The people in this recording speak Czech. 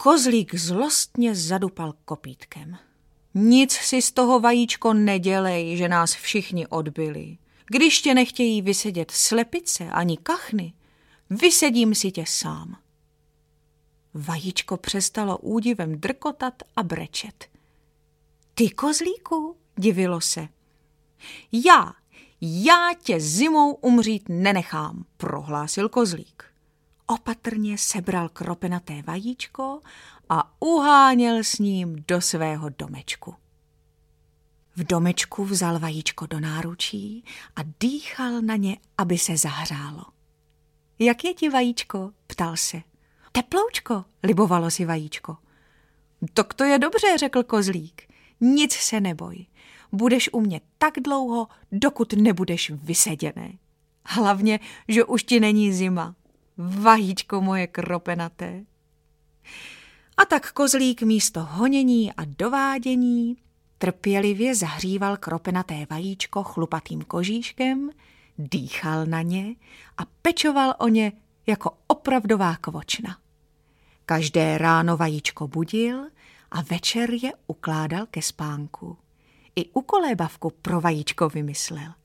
Kozlík zlostně zadupal kopýtkem. Nic si z toho, vajíčko, nedělej, že nás všichni odbyli. Když tě nechtějí vysedět slepice ani kachny, vysedím si tě sám. Vajíčko přestalo údivem drkotat a brečet. Ty, kozlíku, divilo se. Já tě zimou umřít nenechám, prohlásil kozlík. Opatrně sebral kropenaté vajíčko a uháněl s ním do svého domečku. V domečku vzal vajíčko do náručí a dýchal na ně, aby se zahřálo. Jak je ti, vajíčko? Ptal se. Teploučko, libovalo si vajíčko. Tak to je dobře, řekl kozlík. Nic se neboj. Budeš u mě tak dlouho, dokud nebudeš vyseděné. Hlavně, že už ti není zima. Vajíčko moje kropenaté. A tak kozlík místo honění a dovádění trpělivě zahříval kropenaté vajíčko chlupatým kožíškem, dýchal na ně a pečoval o ně jako opravdová kvočna. Každé ráno vajíčko budil a večer je ukládal ke spánku. I ukolébavku pro vajíčko vymyslel.